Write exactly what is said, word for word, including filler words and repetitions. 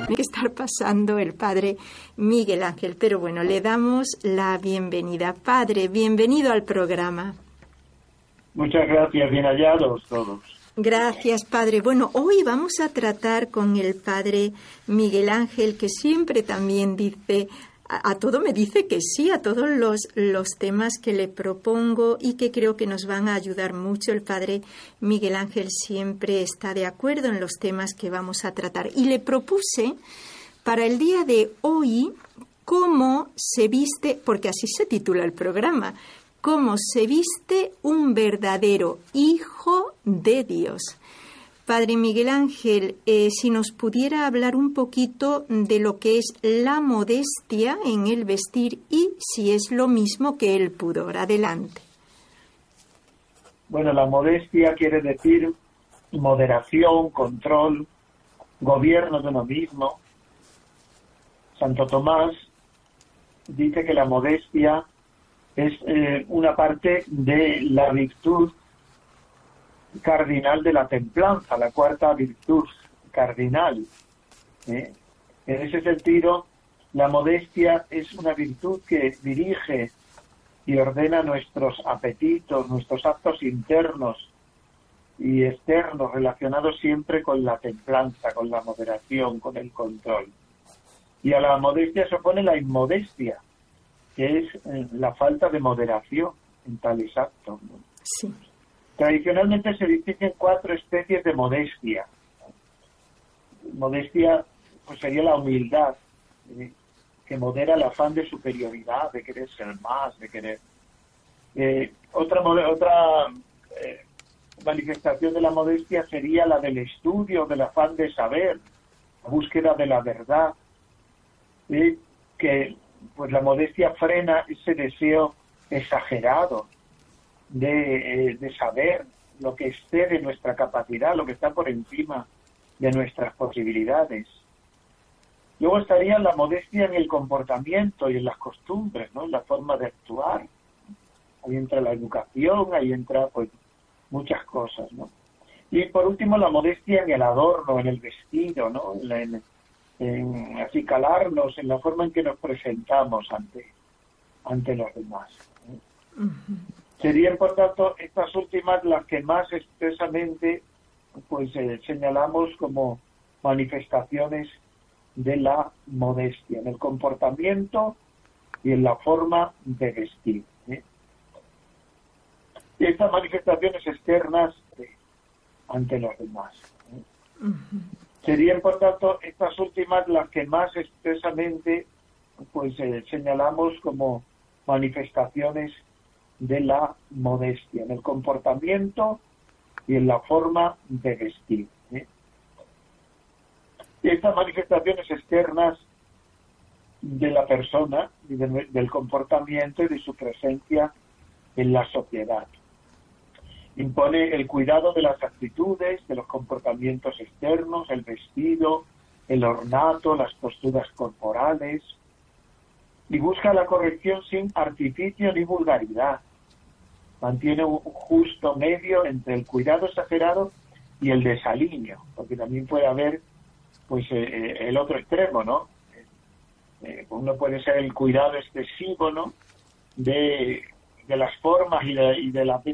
que estar pasando el padre Miguel Ángel. Pero bueno, le damos la bienvenida. Padre, bienvenido al programa. Muchas gracias, bien hallados todos. Gracias, padre. Bueno, hoy vamos a tratar con el padre Miguel Ángel, que siempre también dice, a, a todo me dice que sí, a todos los, los temas que le propongo y que creo que nos van a ayudar mucho. El padre Miguel Ángel siempre está de acuerdo en los temas que vamos a tratar. Y le propuse para el día de hoy cómo se viste, porque así se titula el programa, cómo se viste un verdadero hijo de Dios. Padre Miguel Ángel, eh, si nos pudiera hablar un poquito de lo que es la modestia en el vestir y si es lo mismo que el pudor. Adelante. Bueno, la modestia quiere decir moderación, control, gobierno de uno mismo. Santo Tomás dice que la modestia es eh, una parte de la virtud cardinal de la templanza, la cuarta virtud cardinal. ¿eh? En ese sentido, la modestia es una virtud que dirige y ordena nuestros apetitos, nuestros actos internos y externos, relacionados siempre con la templanza, con la moderación, con el control. Y a la modestia se opone la inmodestia, que es eh, la falta de moderación en tales actos, ¿no? Sí. Tradicionalmente se distinguen cuatro especies de modestia. Modestia pues sería la humildad, ¿eh? que modera el afán de superioridad, de querer ser más, de querer... Eh, otra otra eh, manifestación de la modestia sería la del estudio, del afán de saber, la búsqueda de la verdad, ¿eh? que pues la modestia frena ese deseo exagerado de, de saber lo que excede nuestra capacidad, lo que está por encima de nuestras posibilidades. Luego estaría la modestia en el comportamiento y en las costumbres, ¿no? En la forma de actuar. Ahí entra la educación, ahí entra pues muchas cosas, ¿no? Y por último la modestia en el adorno, en el vestido, ¿no? En, en, en acicalarnos, en la forma en que nos presentamos ante, ante los demás, ¿eh? Uh-huh. Serían, por tanto, estas últimas las que más expresamente pues eh, señalamos como manifestaciones de la modestia, en el comportamiento y en la forma de vestir, ¿eh? Y estas manifestaciones externas eh, ante los demás, ¿eh? Uh-huh. Serían, por tanto, estas últimas las que más expresamente pues eh, señalamos como manifestaciones de la modestia, en el comportamiento y en la forma de vestir, ¿eh? Y estas manifestaciones externas de la persona y de, del comportamiento y de su presencia en la sociedad. Impone el cuidado de las actitudes, de los comportamientos externos, el vestido, el ornato, las posturas corporales, y busca la corrección sin artificio ni vulgaridad. Mantiene un justo medio entre el cuidado exagerado y el desaliño, porque también puede haber pues eh, el otro extremo, ¿no? Eh, uno puede ser el cuidado excesivo, ¿no? De, de las formas y de, y de la